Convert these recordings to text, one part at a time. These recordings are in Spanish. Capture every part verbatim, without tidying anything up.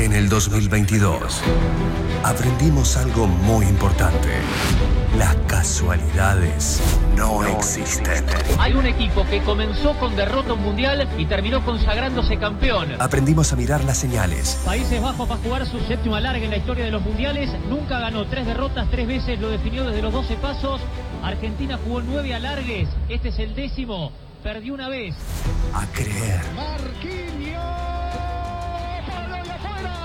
En el dos mil veintidós aprendimos algo muy importante. Las casualidades no, no existen. Hay un equipo que comenzó con derrota mundial y terminó consagrándose campeón. Aprendimos a mirar las señales. Países Bajos va a jugar su séptima larga en la historia de los mundiales. Nunca ganó, tres derrotas, tres veces lo definió desde los doce pasos. Argentina jugó nueve alargues, este es el décimo. Perdió una vez. A creer. Marquinhos. ¡Para de afuera!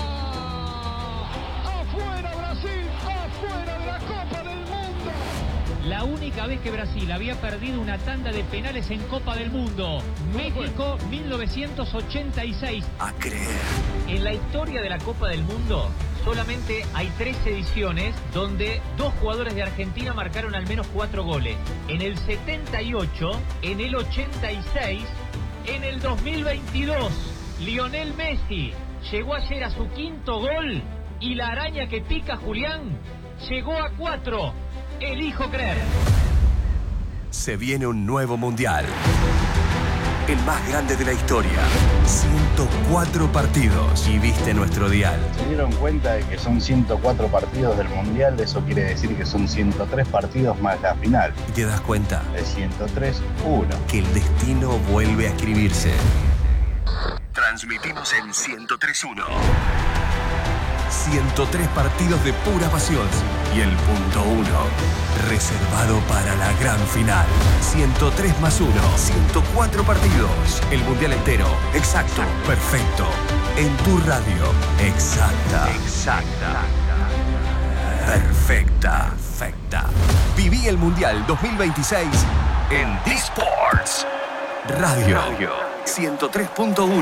¡Afuera Brasil! ¡Afuera de la Copa del Mundo! La única vez que Brasil había perdido una tanda de penales en Copa del Mundo. México, mil novecientos ochenta y seis. A creer. En la historia de la Copa del Mundo solamente hay tres ediciones donde dos jugadores de Argentina marcaron al menos cuatro goles. En el setenta y ocho, en el ochenta y seis, en el dos mil veintidós. Lionel Messi llegó ayer a su quinto gol y la araña que pica Julián llegó a cuatro. Elijo creer. Se viene un nuevo mundial. El más grande de la historia. ciento cuatro partidos. Y viste nuestro dial. Se dieron cuenta de que son ciento cuatro partidos del Mundial. Eso quiere decir que son ciento tres partidos más la final. Y te das cuenta. De ciento tres, uno. Que el destino vuelve a escribirse. Transmitimos en ciento tres uno. ciento tres partidos de pura pasión. Y el punto uno, reservado para la gran final. ciento tres más uno, ciento cuatro partidos. El mundial entero, exacto, perfecto. En tu radio, exacta, exacta, perfecta, perfecta. Viví el mundial dos mil veintiséis en D-Sports Radio, radio. ciento tres punto uno.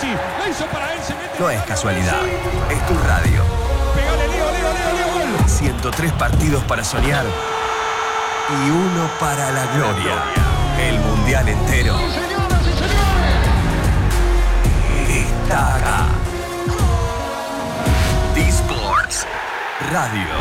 No es casualidad, es tu radio. Pegale, Leo, Leo, Leo, Leo, gol. ciento tres partidos para soñar y uno para la gloria. El mundial entero Sí, señoras y señores. está acá. D-Sports Radio.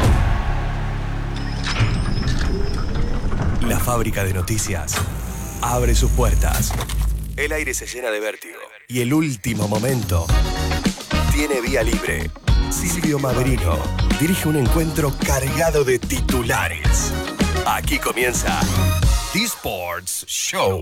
La fábrica de noticias abre sus puertas. El aire se llena de vértigo. Y el último momento tiene vía libre. Silvio Maverino dirige un encuentro cargado de titulares. Aquí comienza D-Sports Show.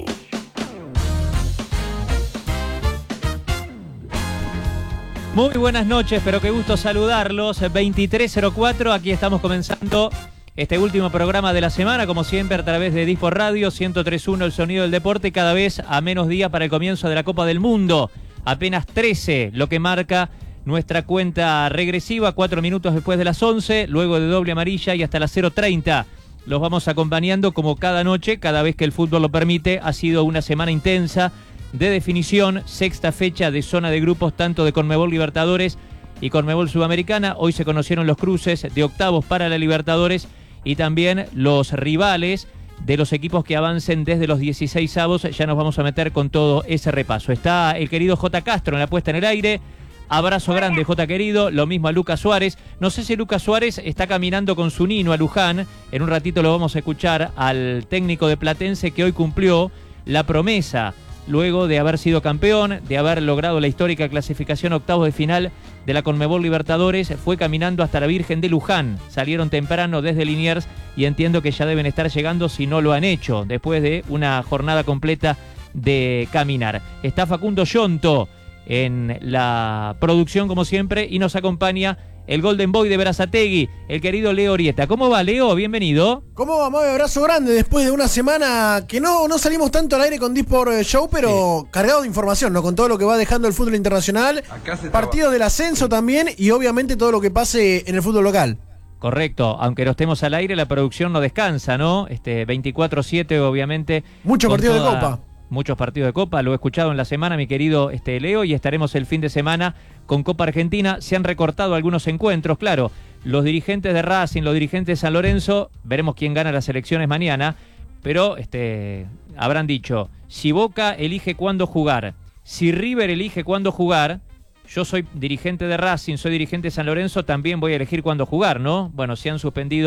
Muy buenas noches, pero qué gusto saludarlos. veintitrés cero cuatro, aquí estamos comenzando este último programa de la semana, como siempre a través de D-Sport Radio, ciento tres punto uno, el sonido del deporte, cada vez a menos días para el comienzo de la Copa del Mundo. Apenas trece, lo que marca nuestra cuenta regresiva, cuatro minutos después de las once, luego de doble amarilla y hasta las cero treinta. Los vamos acompañando como cada noche, cada vez que el fútbol lo permite. Ha sido una semana intensa de definición, sexta fecha de zona de grupos, tanto de Conmebol Libertadores y Conmebol Sudamericana. Hoy se conocieron los cruces de octavos para la Libertadores y también los rivales de los equipos que avancen desde los dieciséis avos. Ya nos vamos a meter con todo ese repaso. Está el querido J. Castro en la puesta en el aire. Abrazo grande, J. querido. Lo mismo a Lucas Suárez. No sé si Lucas Suárez está caminando con su nino a Luján. En un ratito lo vamos a escuchar al técnico de Platense, que hoy cumplió la promesa luego de haber sido campeón, de haber logrado la histórica clasificación a octavos de final de la Conmebol Libertadores. Fue caminando hasta la Virgen de Luján. Salieron temprano desde Liniers y entiendo que ya deben estar llegando, si no lo han hecho, después de una jornada completa de caminar. Está Facundo Yonto en la producción, como siempre, y nos acompaña el Golden Boy de Berazategui, el querido Leo Orieta. ¿Cómo va, Leo? Bienvenido. ¿Cómo va, Mabe? Abrazo grande después de una semana que no, no salimos tanto al aire con D-Sport Show, pero sí, cargado de información, ¿no? Con todo lo que va dejando el fútbol internacional, partidos del ascenso también y obviamente todo lo que pase en el fútbol local. Correcto, aunque no estemos al aire, la producción no descansa, ¿no? Este veinticuatro siete, obviamente. Muchos partidos toda... de Copa. Muchos partidos de Copa, lo he escuchado en la semana, mi querido este, Leo, y estaremos el fin de semana con Copa Argentina. Se han recortado algunos encuentros, claro, los dirigentes de Racing, los dirigentes de San Lorenzo, veremos quién gana las elecciones mañana, pero este, habrán dicho, si Boca elige cuándo jugar, si River elige cuándo jugar, yo soy dirigente de Racing, soy dirigente de San Lorenzo, también voy a elegir cuándo jugar, ¿no? Bueno, se han suspendido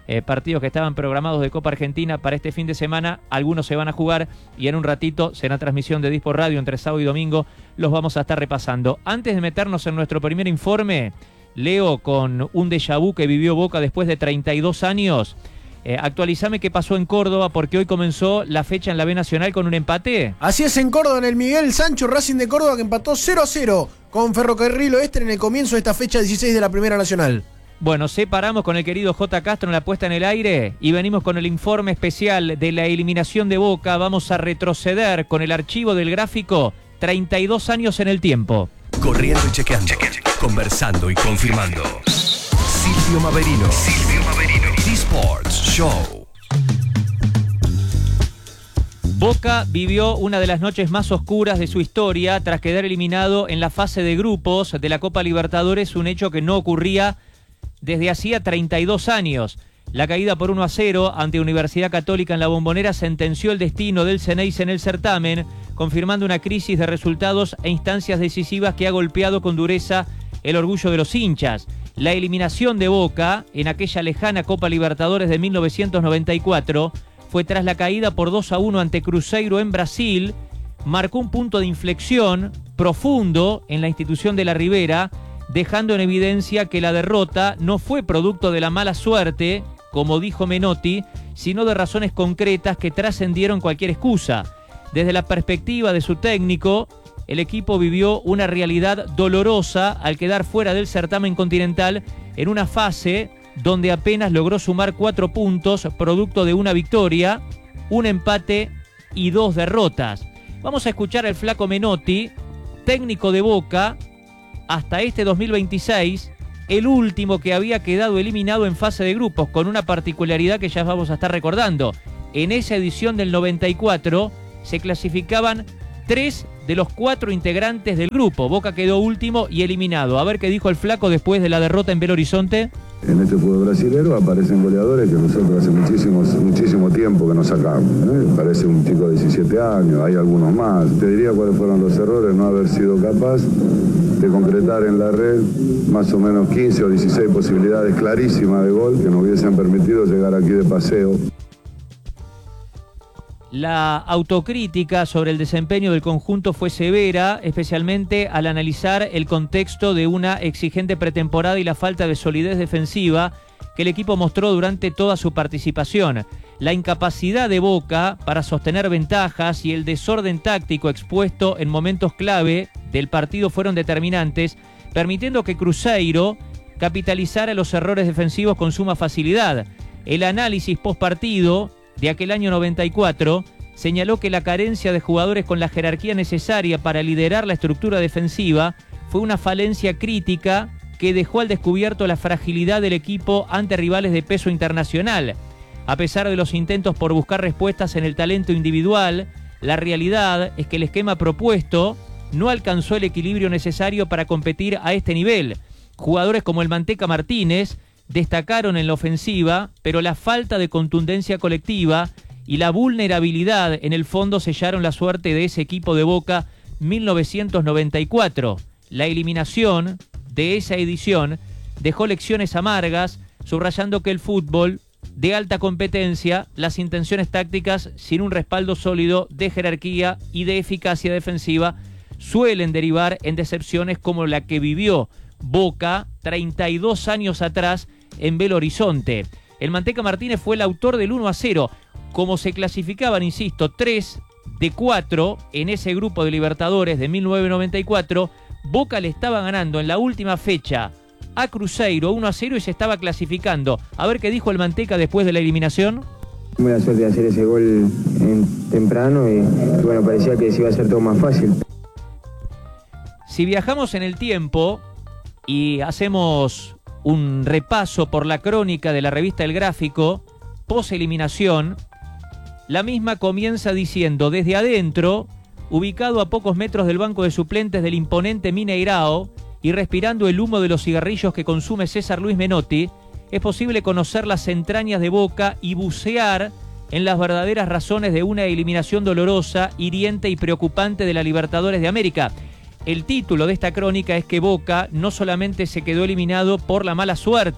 eh, partidos que estaban programados de Copa Argentina para este fin de semana. Algunos se van a jugar y en un ratito será transmisión de Dispor Radio entre sábado y domingo. Los vamos a estar repasando. Antes de meternos en nuestro primer informe, Leo, con un déjà vu que vivió Boca después de treinta y dos años. Eh, actualizame qué pasó en Córdoba, porque hoy comenzó la fecha en la B Nacional con un empate. Así es, en Córdoba, en el Miguel Sancho, Racing de Córdoba, que empató cero a cero con Ferrocarril Oeste en el comienzo de esta fecha dieciséis de la Primera Nacional. Bueno, separamos con el querido J. Castro en la puesta en el aire y venimos con el informe especial de la eliminación de Boca. Vamos a retroceder con el archivo del gráfico treinta y dos años en el tiempo. Corriendo y chequeando, conversando y confirmando. Silvio Maverino. Silvio Maverino. Disports Show. Boca vivió una de las noches más oscuras de su historia tras quedar eliminado en la fase de grupos de la Copa Libertadores, un hecho que no ocurría desde hacía treinta y dos años. La caída por uno a cero ante Universidad Católica en la Bombonera sentenció el destino del Ceneice en el certamen, confirmando una crisis de resultados e instancias decisivas que ha golpeado con dureza el orgullo de los hinchas. La eliminación de Boca en aquella lejana Copa Libertadores de mil novecientos noventa y cuatro fue tras la caída por dos a uno ante Cruzeiro en Brasil. Marcó un punto de inflexión profundo en la institución de la Ribera, dejando en evidencia que la derrota no fue producto de la mala suerte, como dijo Menotti, sino de razones concretas que trascendieron cualquier excusa. Desde la perspectiva de su técnico, el equipo vivió una realidad dolorosa al quedar fuera del certamen continental en una fase donde apenas logró sumar cuatro puntos, producto de una victoria, un empate y dos derrotas. Vamos a escuchar al flaco Menotti, técnico de Boca, hasta este dos mil veintiséis, el último que había quedado eliminado en fase de grupos, con una particularidad que ya vamos a estar recordando. En esa edición del noventa y cuatro se clasificaban tres de los cuatro integrantes del grupo. Boca quedó último y eliminado. A ver qué dijo el flaco después de la derrota en Belo Horizonte. En este fútbol brasilero aparecen goleadores que nosotros hace muchísimos, muchísimo tiempo que nos sacamos, ¿eh? Parece un chico de diecisiete años, hay algunos más. Te diría cuáles fueron los errores: no haber sido capaz de concretar en la red más o menos quince o dieciséis posibilidades clarísimas de gol que nos hubiesen permitido llegar aquí de paseo. La autocrítica sobre el desempeño del conjunto fue severa, especialmente al analizar el contexto de una exigente pretemporada y la falta de solidez defensiva que el equipo mostró durante toda su participación. La incapacidad de Boca para sostener ventajas y el desorden táctico expuesto en momentos clave del partido fueron determinantes, permitiendo que Cruzeiro capitalizara los errores defensivos con suma facilidad. El análisis postpartido de aquel año noventa y cuatro señaló que la carencia de jugadores con la jerarquía necesaria para liderar la estructura defensiva fue una falencia crítica que dejó al descubierto la fragilidad del equipo ante rivales de peso internacional. A pesar de los intentos por buscar respuestas en el talento individual, la realidad es que el esquema propuesto no alcanzó el equilibrio necesario para competir a este nivel. Jugadores como el Manteca Martínez destacaron en la ofensiva, pero la falta de contundencia colectiva y la vulnerabilidad en el fondo sellaron la suerte de ese equipo de Boca mil novecientos noventa y cuatro. La eliminación de esa edición dejó lecciones amargas, subrayando que el fútbol de alta competencia, las intenciones tácticas sin un respaldo sólido de jerarquía y de eficacia defensiva suelen derivar en decepciones como la que vivió Boca treinta y dos años atrás en Belo Horizonte. El Manteca Martínez fue el autor del uno a cero. Como se clasificaban, insisto, tres de cuatro en ese grupo de Libertadores de mil novecientos noventa y cuatro, Boca le estaba ganando en la última fecha a Cruzeiro uno a cero y se estaba clasificando. A ver qué dijo el Manteca después de la eliminación. Tuve la suerte de hacer ese gol en, temprano y, y bueno, parecía que se iba a hacer todo más fácil. Si viajamos en el tiempo y hacemos un repaso por la crónica de la revista El Gráfico, post-eliminación, la misma comienza diciendo: desde adentro, ubicado a pocos metros del banco de suplentes del imponente Mineirao y respirando el humo de los cigarrillos que consume César Luis Menotti, es posible conocer las entrañas de Boca y bucear en las verdaderas razones de una eliminación dolorosa, hiriente y preocupante de la Libertadores de América. El título de esta crónica es que Boca no solamente se quedó eliminado por la mala suerte,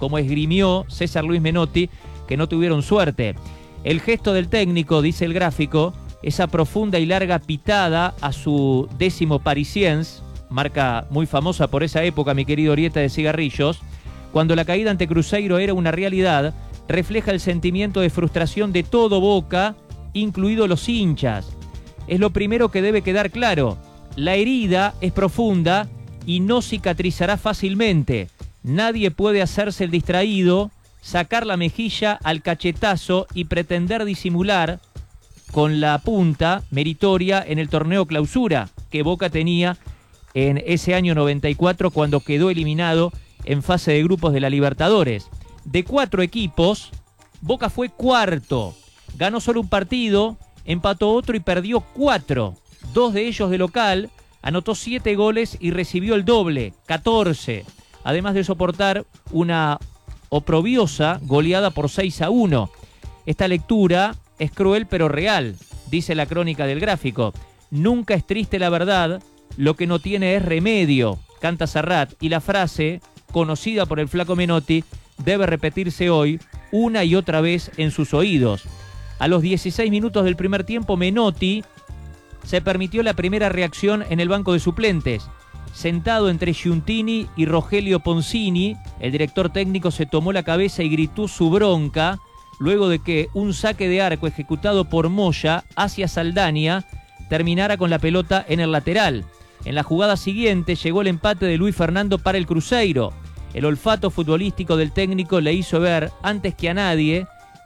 como esgrimió César Luis Menotti, que no tuvieron suerte. El gesto del técnico, dice el gráfico, esa profunda y larga pitada a su décimo Parisiens, marca muy famosa por esa época, mi querido Orieta de Cigarrillos, cuando la caída ante Cruzeiro era una realidad, refleja el sentimiento de frustración de todo Boca, incluidos los hinchas. Es lo primero que debe quedar claro. La herida es profunda y no cicatrizará fácilmente. Nadie puede hacerse el distraído, sacar la mejilla al cachetazo y pretender disimular con la punta meritoria en el torneo clausura que Boca tenía en ese año noventa y cuatro cuando quedó eliminado en fase de grupos de la Libertadores. De cuatro equipos, Boca fue cuarto. Ganó solo un partido, empató otro y perdió cuatro. Dos de ellos de local, anotó siete goles y recibió el doble, catorce. Además de soportar una oprobiosa goleada por seis a uno. Esta lectura es cruel pero real, dice la crónica del gráfico. Nunca es triste la verdad, lo que no tiene es remedio, canta Serrat, y la frase, conocida por el flaco Menotti, debe repetirse hoy una y otra vez en sus oídos. A los dieciséis minutos del primer tiempo, Menotti se permitió la primera reacción en el banco de suplentes. Sentado entre Giuntini y Rogelio Poncini, el director técnico se tomó la cabeza y gritó su bronca luego de que un saque de arco ejecutado por Moya hacia Saldaña terminara con la pelota en el lateral. En la jugada siguiente llegó el empate de Luis Fernando para el Cruzeiro. El olfato futbolístico del técnico le hizo ver, antes que a nadie,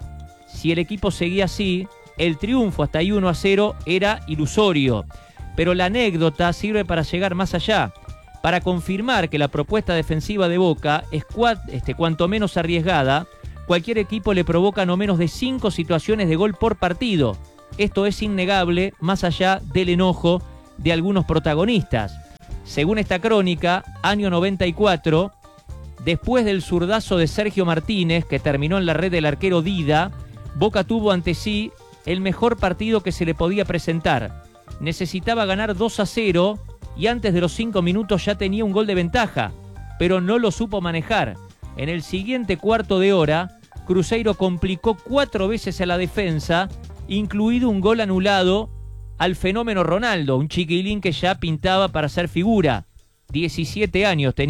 si el equipo seguía así, el triunfo hasta ahí uno a cero era ilusorio. Pero la anécdota sirve para llegar más allá, para confirmar que la propuesta defensiva de Boca es cuat, este, cuanto menos arriesgada. Cualquier equipo le provoca no menos de cinco situaciones de gol por partido. Esto es innegable, más allá del enojo de algunos protagonistas. Según esta crónica, año noventa y cuatro, después del zurdazo de Sergio Martínez, que terminó en la red del arquero Dida, Boca tuvo ante sí el mejor partido que se le podía presentar. Necesitaba ganar dos a cero y antes de los cinco minutos ya tenía un gol de ventaja, pero no lo supo manejar. En el siguiente cuarto de hora, Cruzeiro complicó cuatro veces a la defensa, incluido un gol anulado al fenómeno Ronaldo, un chiquilín que ya pintaba para ser figura. diecisiete años tenía.